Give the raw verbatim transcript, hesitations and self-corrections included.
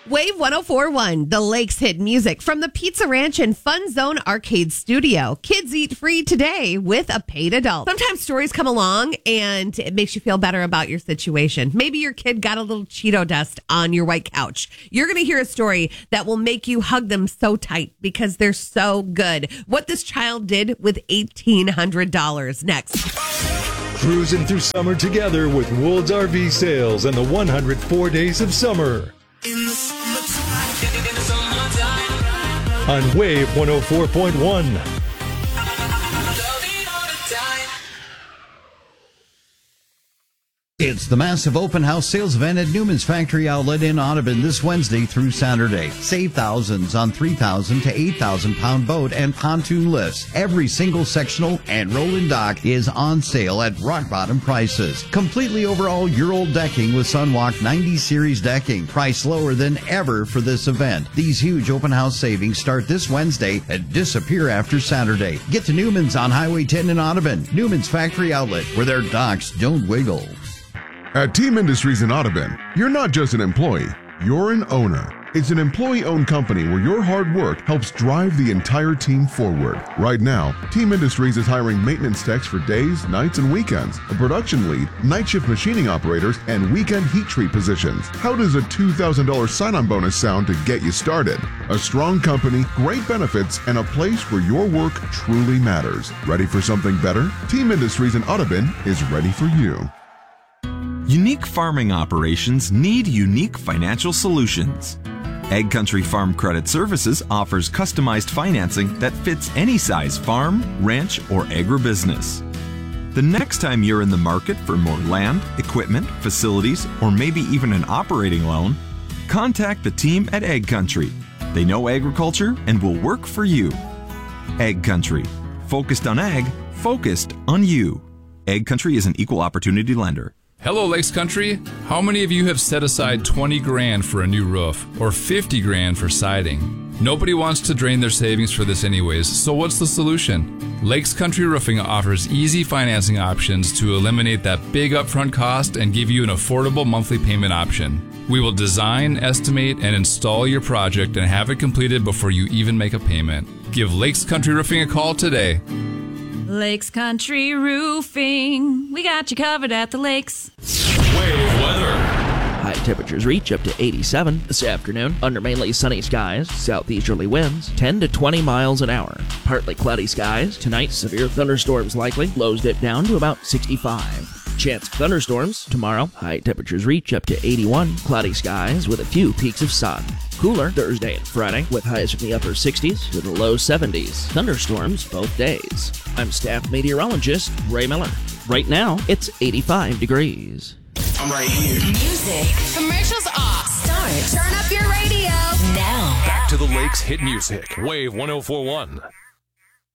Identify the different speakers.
Speaker 1: Wave one oh four point one, the Lakes hit music from the Pizza Ranch and Fun Zone Arcade Studio. Kids eat free today with a paid adult. Sometimes stories come along and it makes you feel better about your situation. Maybe your kid got a little Cheeto dust on your white couch. You're going to hear a story that will make you hug them so tight because they're so good. What this child did with eighteen hundred dollars next.
Speaker 2: Cruising through summer together with Woods R V Sales and the one hundred four Days of Summer.
Speaker 3: In the summertime, in the summertime.
Speaker 2: On Wave one oh four point one.
Speaker 4: It's the massive open house sales event at Newman's Factory Outlet in Audubon this Wednesday through Saturday. Save thousands on three thousand to eight thousand pound boat and pontoon lifts. Every single sectional and rolling dock is on sale at rock bottom prices. Completely overall year-old decking with Sunwalk ninety series decking. Price lower than ever for this event. These huge open house savings start this Wednesday and disappear after Saturday. Get to Newman's on Highway ten in Audubon. Newman's Factory Outlet, where their docks don't wiggle.
Speaker 5: At Team Industries in Audubon, you're not just an employee, you're an owner. It's an employee-owned company where your hard work helps drive the entire team forward. Right now, Team Industries is hiring maintenance techs for days, nights, and weekends, a production lead, night shift machining operators, and weekend heat treat positions. How does a two thousand dollars sign-on bonus sound to get you started? A strong company, great benefits, and a place where your work truly matters. Ready for something better? Team Industries in Audubon is ready for you.
Speaker 6: Unique farming operations need unique financial solutions. Ag Country Farm Credit Services offers customized financing that fits any size farm, ranch, or agribusiness. The next time you're in the market for more land, equipment, facilities, or maybe even an operating loan, contact the team at Ag Country. They know agriculture and will work for you. Ag Country. Focused on ag, focused on you. Ag Country is an equal opportunity lender.
Speaker 7: Hello, Lakes Country. How many of you have set aside twenty grand for a new roof or fifty grand for siding? Nobody wants to drain their savings for this anyways, so what's the solution? Lakes Country Roofing offers easy financing options to eliminate that big upfront cost and give you an affordable monthly payment option. We will design, estimate, and install your project and have it completed before you even make a payment. Give Lakes Country Roofing a call today.
Speaker 8: Lakes Country Roofing. We got you covered at the lakes.
Speaker 9: Wave weather.
Speaker 10: High temperatures reach up to eighty-seven this afternoon under mainly sunny skies, southeasterly winds ten to twenty miles an hour. Partly cloudy skies. Tonight, severe thunderstorms likely. Lows dip down to about sixty-five. Chance of thunderstorms tomorrow. High temperatures reach up to eighty-one. Cloudy skies with a few peaks of sun. Cooler Thursday and Friday with highs from the upper sixties to the low seventies. Thunderstorms both days. I'm staff meteorologist Ray Miller. Right now, it's eighty-five degrees.
Speaker 3: I'm right here.
Speaker 11: Music. Commercials off. Start. Turn up your radio. Now.
Speaker 9: Back to the Lakes hit music. Wave one oh four point one.